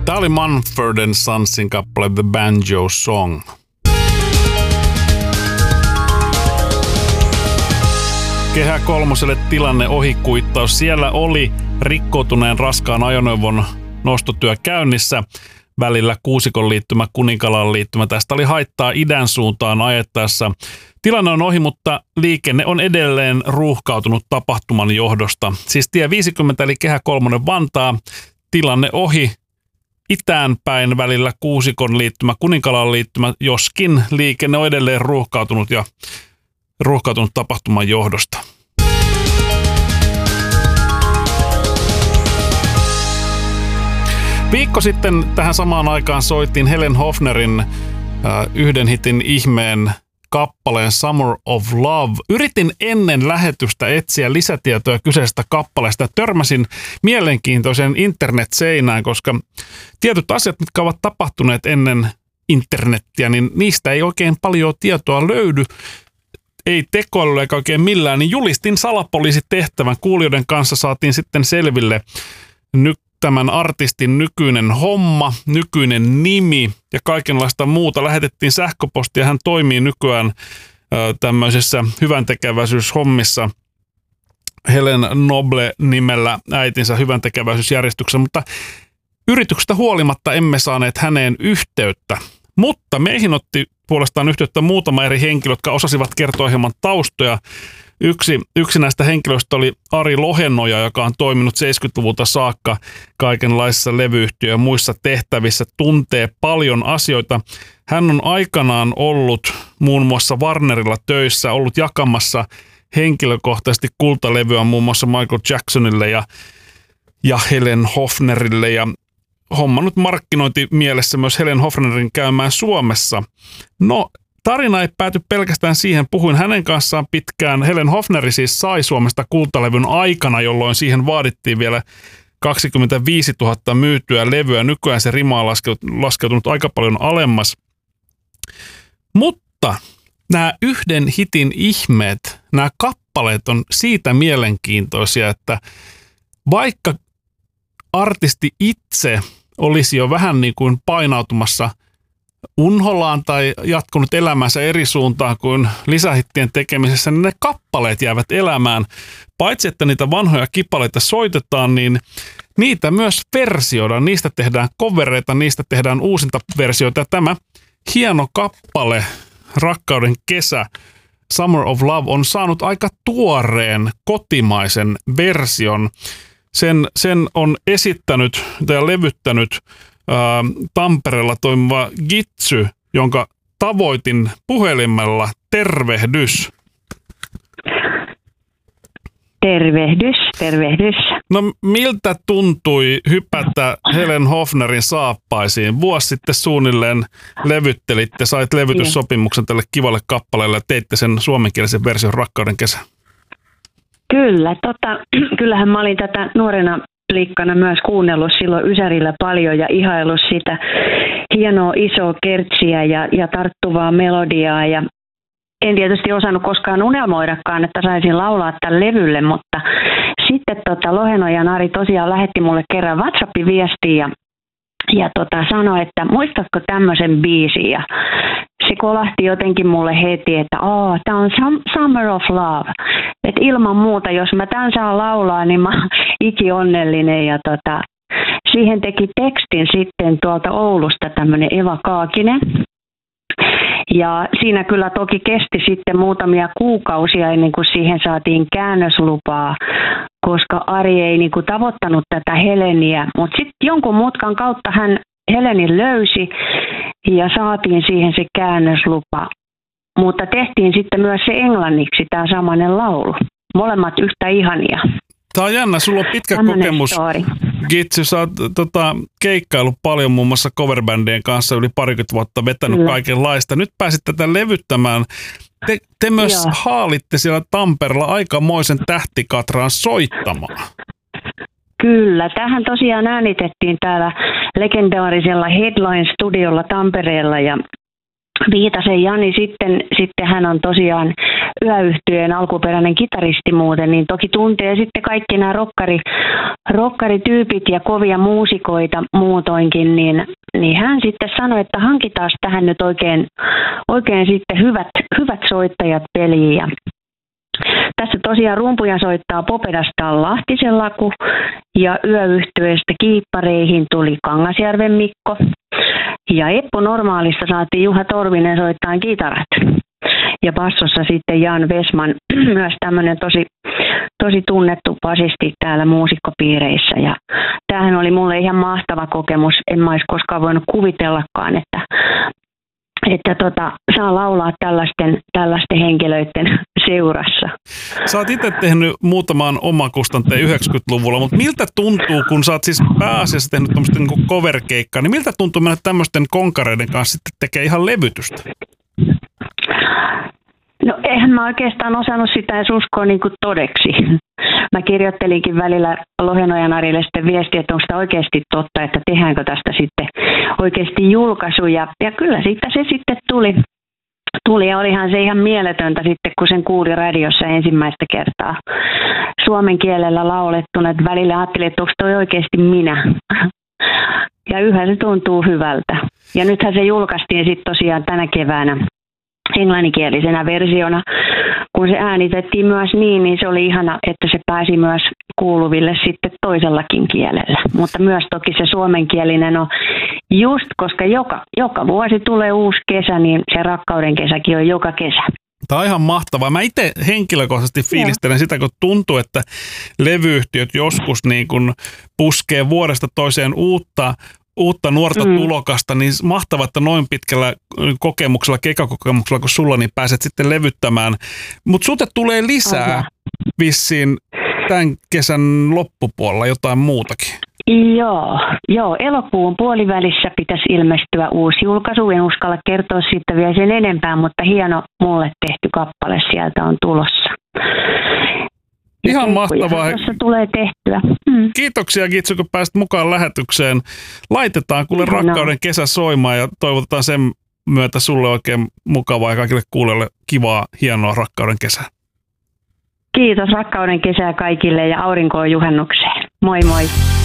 Tämä oli Mumford & Sonsin kappale The Banjo Song. Kehä kolmoselle tilanne ohikuittaus. Siellä oli rikkoutuneen raskaan ajoneuvon nostotyö käynnissä välillä Kuusikon liittymä, Kuninkalan liittymä. Tästä oli haittaa idän suuntaan ajettaessa. Tilanne on ohi, mutta liikenne on edelleen ruuhkautunut tapahtuman johdosta. Siis tie 50 eli Kehä kolmonen Vantaa. Tilanne ohi itään päin välillä Kuusikon liittymä, Kuninkalan liittymä, joskin liikenne on edelleen ruuhkautunut tapahtuman johdosta. Viikko sitten tähän samaan aikaan soitin Helen Hofnerin yhden hitin ihmeen kappaleen Summer of Love. Yritin ennen lähetystä etsiä lisätietoja kyseisestä kappaleesta. Törmäsin mielenkiintoiseen internet-seinään, koska tietyt asiat, mitkä ovat tapahtuneet ennen internettiä, niin niistä ei oikein paljon tietoa löydy. Ei tekoilulla eikä oikein millään, niin julistin salapoliisitehtävän. Kuulijoiden kanssa saatiin sitten selville tämän artistin nykyinen homma, nykyinen nimi ja kaikenlaista muuta. Lähetettiin sähköpostia, hän toimii nykyään tämmöisessä hyväntekeväisyyshommissa Helen Noble nimellä äitinsä hyväntekeväisyysjärjestyksessä, mutta yrityksestä huolimatta emme saaneet häneen yhteyttä. Mutta meihin otti puolestaan yhteyttä muutama eri henkilö, jotka osasivat kertoa hieman taustoja. Yksi näistä henkilöistä oli Ari Lohenoja, joka on toiminut 70-luvulta saakka kaikenlaisissa levyyhtiö- ja muissa tehtävissä, tuntee paljon asioita. Hän on aikanaan ollut muun muassa Warnerilla töissä, ollut jakamassa henkilökohtaisesti kultalevyä muun muassa Michael Jacksonille ja Helen Hofnerille ja hommannut markkinointimielessä myös Helen Hofnerin käymään Suomessa. No, tarina ei pääty pelkästään siihen. Puhuin hänen kanssaan pitkään. Helen Hofneri siis sai Suomesta kultalevyn aikana, jolloin siihen vaadittiin vielä 25 000 myytyä levyä. Nykyään se rima on laskeutunut aika paljon alemmas. Mutta nämä yhden hitin ihmeet, nämä kappaleet on siitä mielenkiintoisia, että vaikka artisti itse olisi jo vähän niin kuin painautumassa unholaan tai jatkunut elämänsä eri suuntaan kuin lisähittien tekemisessä, niin ne kappaleet jäävät elämään. Paitsi että niitä vanhoja kipaleita soitetaan, niin niitä myös versioidaan. Niistä tehdään covereita, niistä tehdään uusintaversioita. Ja tämä hieno kappale, Rakkauden kesä, Summer of Love, on saanut aika tuoreen kotimaisen version. Sen on esittänyt tai levyttänyt Tampereella toimiva Gitsy, jonka tavoitin puhelimella. Tervehdys. Tervehdys. No miltä tuntui hypätä Helen Hofnerin saappaisiin? Vuosi sitten suunnilleen levyttelitte, sait levytyssopimuksen tälle kivalle kappaleelle ja teitte sen suomenkielisen version Rakkauden kesä. Kyllä, kyllähän mä olin tätä nuorena liikkana myös kuunnellut silloin Ysärillä paljon ja ihaillut sitä hienoa isoa kertsiä ja tarttuvaa melodiaa. Ja en tietysti osannut koskaan unelmoidakaan, että saisin laulaa tämän levylle, mutta sitten Lohenoja Ari tosiaan lähetti mulle kerran WhatsApp-viestiä ja sanoi, että muistatko tämmöisen biisin, ja se kolahti jotenkin mulle heti, että tämä on Summer of Love. Että ilman muuta, jos mä tämän saan laulaa, niin mä oon ikionnellinen. Ja siihen teki tekstin sitten tuolta Oulusta tämmöinen Eva Kaakinen. Ja siinä kyllä toki kesti sitten muutamia kuukausia ennen kuin siihen saatiin käännöslupaa, koska Ari ei niin kuin tavoittanut tätä Heleniä. Mutta sitten jonkun mutkan kautta hän Helenin löysi ja saatiin siihen se käännöslupa. Mutta tehtiin sitten myös se englanniksi, tämä samainen laulu. Molemmat yhtä ihania. Tämä on jännä, sulla on pitkä kokemus. Gitsy, sä oot keikkaillut paljon muun muassa coverbändien kanssa, yli 20 vuotta vetänyt kaikenlaista. Nyt pääsit tätä levyttämään. Te myös haalitte siellä Tampereella aikamoisen tähtikatraan soittamaan. Kyllä, tähän tosiaan äänitettiin täällä legendaarisella Headline-studiolla Tampereella ja Viitasen Jani sitten hän on tosiaan Yöyhtyeen alkuperäinen kitaristi muuten, niin toki tuntee sitten kaikki nämä rokkarityypit ja kovia muusikoita muutoinkin, niin hän sitten sanoi, että hankitaan tähän nyt oikein sitten hyvät soittajat peliin. Ja tässä tosiaan rumpuja soittaa Popedasta Lahtisen Laku ja Yöyhtyeestä kiippareihin tuli Kangasjärven Mikko. Ja Eppu Normaalista saatiin Juha Torvinen soittaa kitarat. Ja bassossa sitten Jan Vesman, myös tämmöinen tosi tunnettu basisti täällä muusikkopiireissä. Ja tämähän oli mulle ihan mahtava kokemus. En mä olisi koskaan voinut kuvitellakaan, että saa laulaa tällaisten henkilöiden seurassa. Sä oot itse tehnyt muutaman omakustanteen 90-luvulla, mutta miltä tuntuu, kun sä oot siis pääasiassa tehnyt tämmöistä niin cover-keikkaa, niin miltä tuntuu mennä tämmöisten konkareiden kanssa sitten tekee ihan levytystä? No eihän mä oikeastaan osannut sitä edes uskoa niin kuin todeksi. Mä kirjoittelinkin välillä Lohenojan Arille sitten viestiä, että onko sitä oikeasti totta, että tehdäänkö tästä sitten oikeasti julkaisu. Ja kyllä siitä se sitten tuli ja olihan se ihan mieletöntä sitten, kun sen kuuli radiossa ensimmäistä kertaa suomen kielellä laulettuna. Että välillä ajattelin, että onko toi oikeasti minä. Ja yhä se tuntuu hyvältä. Ja nythän se julkaistiin sitten tosiaan tänä keväänä englanninkielisenä versiona. Kun se äänitettiin myös niin se oli ihana, että se pääsi myös kuuluville sitten toisellakin kielellä. Mutta myös toki se suomenkielinen on just, koska joka vuosi tulee uusi kesä, niin se rakkauden kesäkin on joka kesä. Tämä on ihan mahtavaa. Mä itse henkilökohtaisesti fiilistelen sitä, kun tuntuu, että levyyhtiöt joskus niin kun puskee vuodesta toiseen uutta nuorta tulokasta, niin mahtavaa, että noin pitkällä kokemuksella, keikakokemuksella kuin sulla, niin pääset sitten levyttämään. Mutta sulta tulee lisää vissiin tämän kesän loppupuolella jotain muutakin. Joo, elokuun puolivälissä pitäisi ilmestyä uusi julkaisu. En uskalla kertoa siitä vielä sen enempää, mutta hieno mulle tehty kappale sieltä on tulossa. Ihan mahtavaa. Tuossa tulee tehtyä. Kiitoksia Gitsu, kun pääsit mukaan lähetykseen. Laitetaan kuule rakkauden kesä soimaan ja toivotetaan sen myötä sulle oikein mukavaa ja kaikille kuulijoille kivaa, hienoa rakkauden kesää. Kiitos rakkauden kesää kaikille ja aurinkoon juhannukseen. Moi moi.